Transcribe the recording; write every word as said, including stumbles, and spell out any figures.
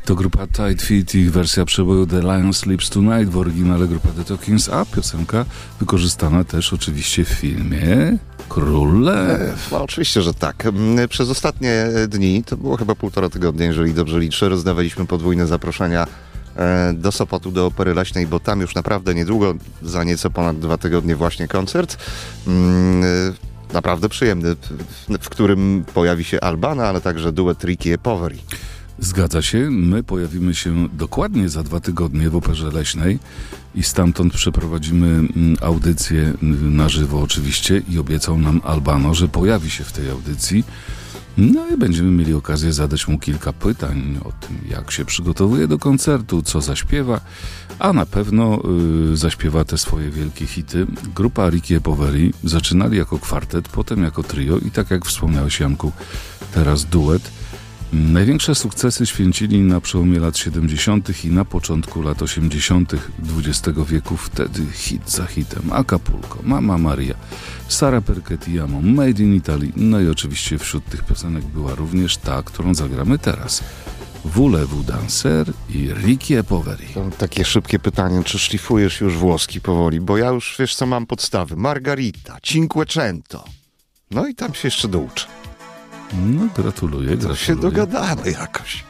To grupa Tight Feet i ich wersja przeboju The Lion Sleeps Tonight, w oryginale grupa The Talkings, a piosenka wykorzystana też oczywiście w filmie Król Lew. No oczywiście, że tak. Przez ostatnie dni, to było chyba półtora tygodnia, jeżeli dobrze liczę, rozdawaliśmy podwójne zaproszenia do Sopotu, do Opery Leśnej, bo tam już naprawdę niedługo, za nieco ponad dwa tygodnie właśnie koncert. Naprawdę przyjemny, w którym pojawi się Albana, ale także duet Ricky e Poveri. Zgadza się, my pojawimy się dokładnie za dwa tygodnie w Operze Leśnej i stamtąd przeprowadzimy audycję na żywo oczywiście i obiecał nam Albano, że pojawi się w tej audycji. No i będziemy mieli okazję zadać mu kilka pytań o tym, jak się przygotowuje do koncertu, co zaśpiewa, a na pewno y, zaśpiewa te swoje wielkie hity. Grupa Ricky e Poveri zaczynali jako kwartet, potem jako trio i tak jak wspomniałeś, Janku, teraz duet. Największe sukcesy święcili na przełomie lat siedemdziesiątych i na początku lat osiemdziesiątych dwudziestego wieku. Wtedy hit za hitem. Acapulco, Mamma Maria, Sara Perchetti, Amo, Made in Italy. No i oczywiście wśród tych piosenek była również ta, którą zagramy teraz. Voulez-vous danser i Ricky e Poveri. To takie szybkie pytanie, czy szlifujesz już włoski powoli? Bo ja już, wiesz co, mam podstawy. Margarita, Cinquecento. No i tam się jeszcze douczę. No, gratuluję, gratuluję. To się dogadamy jakoś.